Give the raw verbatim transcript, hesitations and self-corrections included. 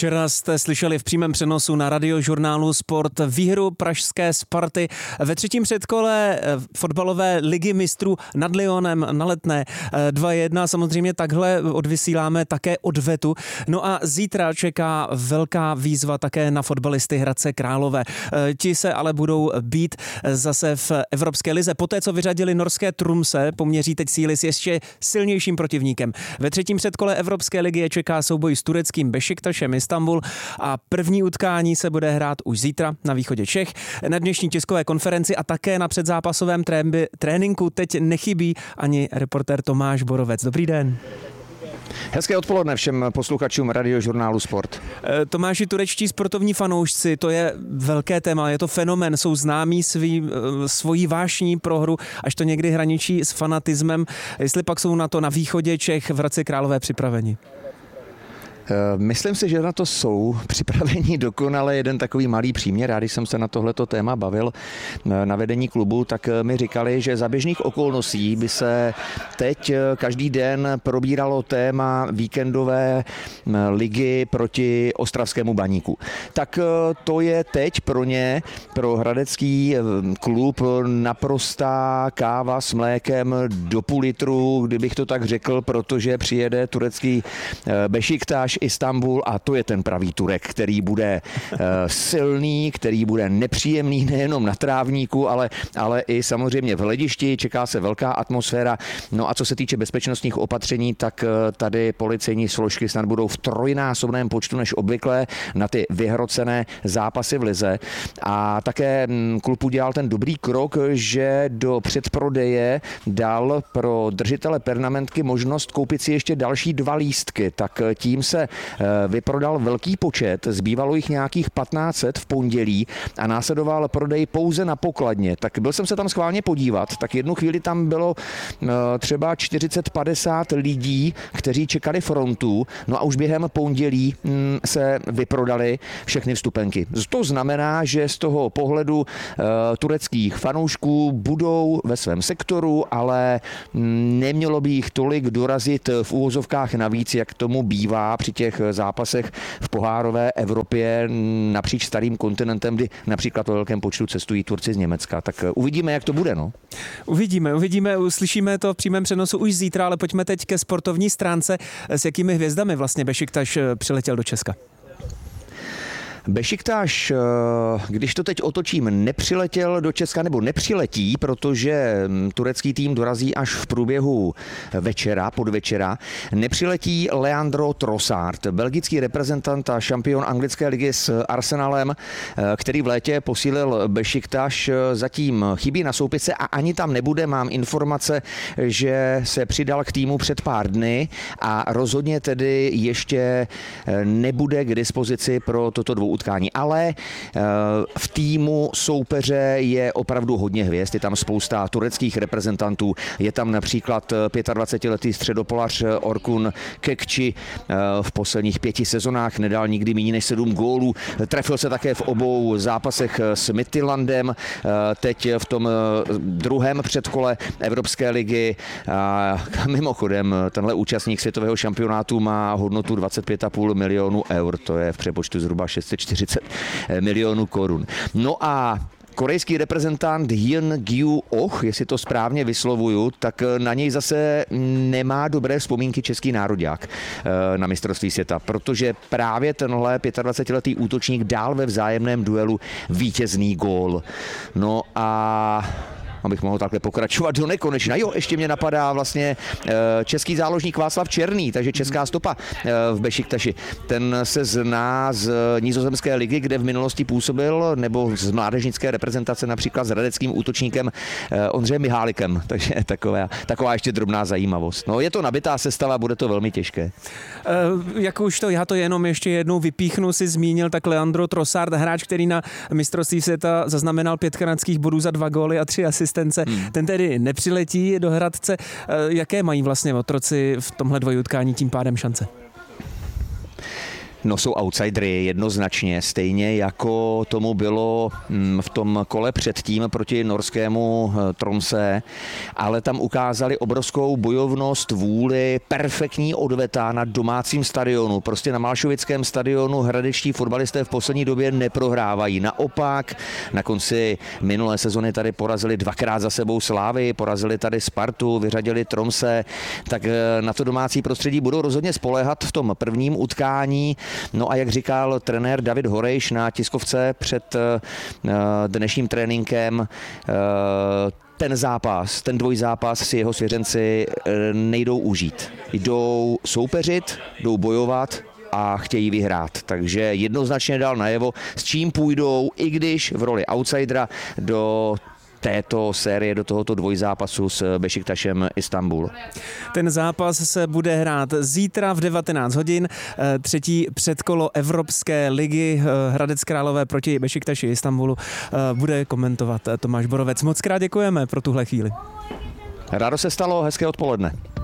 Včera jste slyšeli v přímém přenosu na Radiožurnálu Sport výhru pražské Sparty ve třetím předkole fotbalové ligy mistrů nad Lyonem na Letné dva jedna. Samozřejmě takhle odvysíláme také odvetu. No a zítra čeká velká výzva také na fotbalisty Hradce Králové. Ti se ale budou být zase v Evropské lize. Poté, co vyřadili norské Tromsø, poměří teď síly s ještě silnějším protivníkem. Ve třetím předkole Evropské ligy je čeká souboj s tureckým Bešiktašem Istanbul a první utkání se bude hrát už zítra na východě Čech. Na dnešní tiskové konferenci a také na předzápasovém trénby, tréninku teď nechybí ani reportér Tomáš Borovec. Dobrý den. Hezké odpoledne všem posluchačům Radiožurnálu Sport. Tomáši, turečtí sportovní fanoušci, to je velké téma, je to fenomén, jsou známí svý, svojí vášní pro hru, až to někdy hraničí s fanatismem. Jestli pak jsou na to na východě Čech v Hradci Králové připraveni? Myslím si, že na to jsou připraveni dokonale. Jeden takový malý příměr, já když jsem se na tohleto téma bavil na vedení klubu, tak mi říkali, že za běžných okolností by se teď každý den probíralo téma víkendové ligy proti ostravskému Baníku. Tak to je teď pro ně, pro hradecký klub, naprostá káva s mlékem do půl litru, kdybych to tak řekl, protože přijede turecký Bešiktaš Istanbul a to je ten pravý Turek, který bude uh, silný, který bude nepříjemný nejenom na trávníku, ale, ale i samozřejmě v hledišti. Čeká se velká atmosféra. No a co se týče bezpečnostních opatření, tak uh, tady policejní složky snad budou v trojnásobném počtu než obvykle na ty vyhrocené zápasy v lize. A také um, klub udělal ten dobrý krok, že do předprodeje dal pro držitele permanentky možnost koupit si ještě další dva lístky. Tak tím se vyprodal velký počet, zbývalo jich nějakých patnáct set v pondělí a následoval prodej pouze na pokladně. Tak byl jsem se tam schválně podívat, tak jednu chvíli tam bylo třeba čtyřicet padesát lidí, kteří čekali frontu, no a už během pondělí se vyprodali všechny vstupenky. To znamená, že z toho pohledu tureckých fanoušků budou ve svém sektoru, ale nemělo by jich tolik dorazit v úvozovkách navíc, jak tomu bývá při těch zápasech v pohárové Evropě napříč starým kontinentem, kdy například o velkém počtu cestují Turci z Německa. Tak uvidíme, jak to bude, no. Uvidíme, uvidíme, uslyšíme to v přímém přenosu už zítra, ale pojďme teď ke sportovní stránce. S jakými hvězdami vlastně Bešiktaš přiletěl do Česka? Bešiktaš, když to teď otočím, nepřiletěl do Česka nebo nepřiletí, protože turecký tým dorazí až v průběhu večera, podvečera. Nepřiletí Leandro Trossard, belgický reprezentant a šampion anglické ligy s Arsenalem, který v létě posílil Bešiktaš, zatím chybí na soupisce a ani tam nebude. Mám informace, že se přidal k týmu před pár dny a rozhodně tedy ještě nebude k dispozici pro toto dvou utkání, ale v týmu soupeře je opravdu hodně hvězd, je tam spousta tureckých reprezentantů, je tam například dvacetipětiletý středopolař Orkun Kekči, v posledních pěti sezonách nedal nikdy méně než sedm gólů, trefil se také v obou zápasech s Midtjyllandem, teď v tom druhém předkole Evropské ligy. Mimochodem, tenhle účastník světového šampionátu má hodnotu dvacet pět a půl milionů eur, to je v přepočtu zhruba šest set čtyřicet milionů korun. No a korejský reprezentant Hyun Gyu Oh, jestli to správně vyslovuju, tak na něj zase nemá dobré vzpomínky český nároďák na mistrovství světa, protože právě tenhle dvacetipětiletý útočník dal ve vzájemném duelu vítězný gól. No a abych mohl takhle pokračovat do nekonečna. Jo, ještě mě napadá vlastně český záložník Václav Černý, takže česká stopa v Bešiktaši. Ten se zná z nizozemské ligy, kde v minulosti působil, nebo z mládežnické reprezentace například s hradeckým útočníkem Ondřejem Mihálikem. Takže taková, taková ještě drobná zajímavost. No, je to nabitá sestava, bude to velmi těžké. Jak už to, já to jenom ještě jednou vypíchnu, si zmínil, tak Leandro Trossard, hráč, který na mistrovství světa zaznamenal pět kanadských bodů za dva góly a tři asistence. Hmm. Ten tedy nepřiletí do Hradce. Jaké mají vlastně otroci v tomhle dvojutkání tím pádem šance? No, jsou outsidery jednoznačně, stejně jako tomu bylo v tom kole předtím proti norskému Tromsø, ale tam ukázali obrovskou bojovnost, vůli, perfektní odveta na domácím stadionu. Prostě na Malšovickém stadionu hradečtí fotbalisté v poslední době neprohrávají. Naopak, na konci minulé sezony tady porazili dvakrát za sebou Slávy, porazili tady Spartu, vyřadili Tromsø, tak na to domácí prostředí budou rozhodně spoléhat v tom prvním utkání. No a jak říkal trenér David Horejš na tiskovce před dnešním tréninkem, ten zápas, ten dvojzápas si jeho svěřenci nejdou užít. Jdou soupeřit, jdou bojovat a chtějí vyhrát. Takže jednoznačně dal najevo, s čím půjdou, i když v roli outsidera do této série, do tohoto dvojzápasu s Bešiktašem Istanbul. Ten zápas se bude hrát zítra v devatenáct hodin. Třetí předkolo Evropské ligy Hradec Králové proti Bešiktaši Istanbulu bude komentovat Tomáš Borovec. Moc krát děkujeme pro tuhle chvíli. Rádo se stalo, hezké odpoledne.